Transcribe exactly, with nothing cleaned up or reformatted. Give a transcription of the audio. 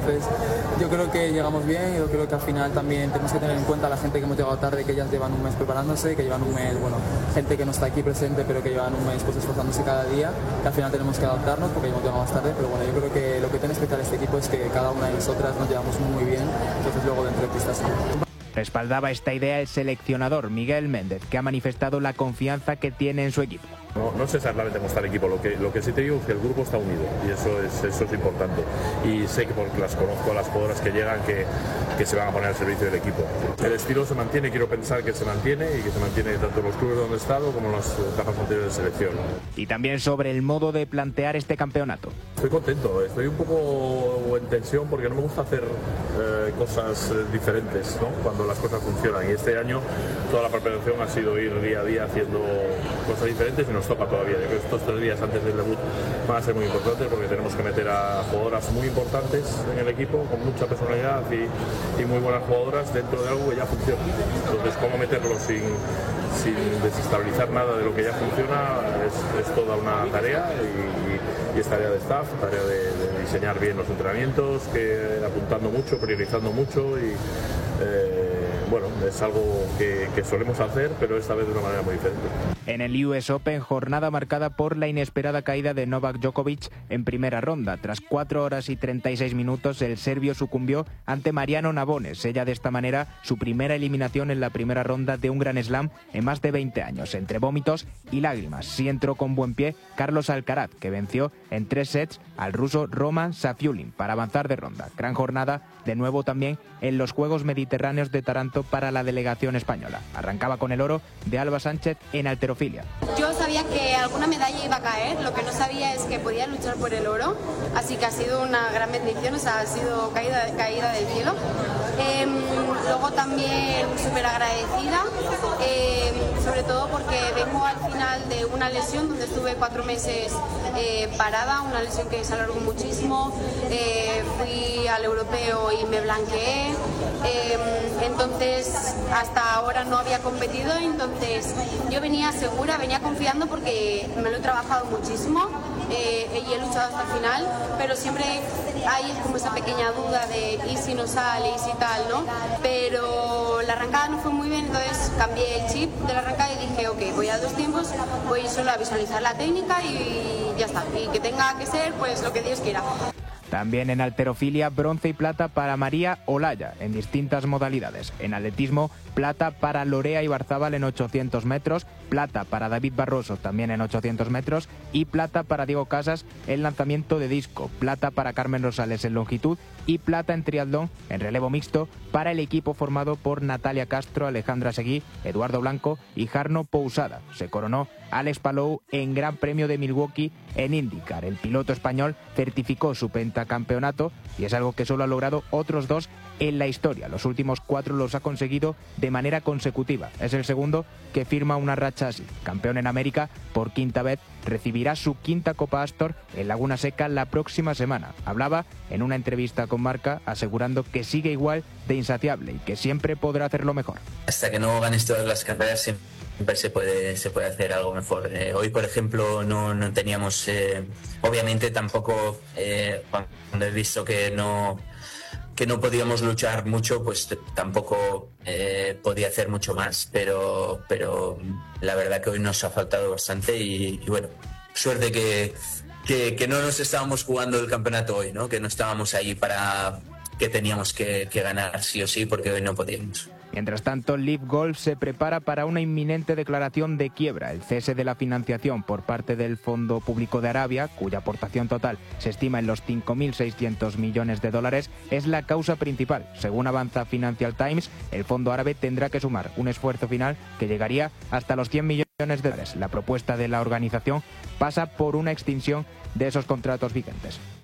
Entonces yo creo que llegamos bien, yo creo que al final también tenemos que tener en cuenta a la gente que hemos llegado tarde, que ellas llevan un mes preparándose, que llevan un mes, bueno, gente que no está aquí presente pero que llevan un mes pues esforzándose cada día, que al final tenemos que adaptarnos porque hemos llegado más tarde, pero bueno, yo creo que lo que tiene especial este equipo es que cada una de nosotras nos llevamos muy bien, entonces luego dentro de pistas. Respaldaba esta idea el seleccionador Miguel Méndez, que ha manifestado la confianza que tiene en su equipo. No, no sé exactamente cómo está el equipo, lo que, lo que sí te digo es que el grupo está unido y eso es, eso es importante. Y sé que porque las conozco a las jugadoras que llegan que, que se van a poner al servicio del equipo. El estilo se mantiene, quiero pensar que se mantiene y que se mantiene tanto en los clubes donde he estado como en las etapas anteriores de selección. Y también sobre el modo de plantear este campeonato. Estoy contento, estoy un poco en tensión porque no me gusta hacer eh, cosas diferentes, ¿no? Cuando las cosas funcionan. Y este año toda la preparación ha sido ir día a día haciendo cosas diferentes y nos toca todavía. Yo creo que estos tres días antes del debut van a ser muy importantes porque tenemos que meter a jugadoras muy importantes en el equipo, con mucha personalidad y, y muy buenas jugadoras dentro de algo que ya funciona. Entonces, cómo meterlo sin, sin desestabilizar nada de lo que ya funciona es, es toda una tarea y, y es tarea de staff, tarea de, de diseñar bien los entrenamientos, que apuntando mucho, priorizando mucho y eh, bueno, es algo que, que solemos hacer, pero esta vez de una manera muy diferente. En el U S Open, jornada marcada por la inesperada caída de Novak Djokovic en primera ronda. Tras cuatro horas y treinta y seis minutos, el serbio sucumbió ante Mariano Navone. Sella de esta manera su primera eliminación en la primera ronda de un Grand Slam en más de veinte años. Entre vómitos y lágrimas, sí entró con buen pie Carlos Alcaraz, que venció en tres sets al ruso Roman Safiullin para avanzar de ronda. Gran jornada, de nuevo también en los Juegos Mediterráneos de Taranto para la delegación española. Arrancaba con el oro de Alba Sánchez en halterofilia. Yo sabía que alguna medalla iba a caer, lo que no sabía es que podía luchar por el oro, así que ha sido una gran bendición, o sea, ha sido caída, caída del cielo. Eh, luego también súper agradecida, eh, sobre todo porque vengo al final de una lesión donde estuve cuatro meses eh, parada, una lesión que se alargó muchísimo, eh, fui al europeo y me blanqueé, eh, entonces hasta ahora no había competido, entonces yo venía segura, venía confiando porque me lo he trabajado muchísimo eh, y he luchado hasta el final, pero siempre hay como esa pequeña duda de y si no sale, y si tal, ¿no? Pero la arrancada no fue muy bien, entonces cambié el chip de la arrancada y dije, ok, voy a dos tiempos, voy solo a visualizar la técnica y ya está, y que tenga que ser pues lo que Dios quiera. También en halterofilia, bronce y plata para María Olaya en distintas modalidades. En atletismo, plata para Lorea Ibarzábal en ochocientos metros, plata para David Barroso también en ochocientos metros y plata para Diego Casas en lanzamiento de disco, plata para Carmen Rosales en longitud y plata en triatlón en relevo mixto para el equipo formado por Natalia Castro, Alejandra Seguí, Eduardo Blanco y Jarno Pousada. Se coronó Alex Palou en Gran Premio de Milwaukee en IndyCar. El piloto español certificó su pentacampeonato y es algo que solo ha logrado otros dos en la historia. Los últimos cuatro los ha conseguido de manera consecutiva. Es el segundo que firma una racha así. Campeón en América por quinta vez, recibirá su quinta Copa Astor en Laguna Seca la próxima semana. Hablaba en una entrevista con Marca asegurando que sigue igual de insaciable y que siempre podrá hacerlo mejor. Hasta que no ganes todas las carreras siempre se puede se puede hacer algo mejor. Eh, hoy, por ejemplo, no, no teníamos, eh, obviamente tampoco, eh, cuando he visto que no que no podíamos luchar mucho, pues tampoco eh, podía hacer mucho más, pero pero la verdad que hoy nos ha faltado bastante y, y bueno, suerte que, que, que no nos estábamos jugando el campeonato hoy, ¿no? Que no estábamos ahí para que teníamos que, que ganar sí o sí, porque hoy no podíamos. Mientras tanto, Liv Golf se prepara para una inminente declaración de quiebra. El cese de la financiación por parte del Fondo Público de Arabia, cuya aportación total se estima en los cinco mil seiscientos millones de dólares, es la causa principal. Según avanza Financial Times, el fondo árabe tendrá que sumar un esfuerzo final que llegaría hasta los cien millones de dólares. La propuesta de la organización pasa por una extinción de esos contratos vigentes.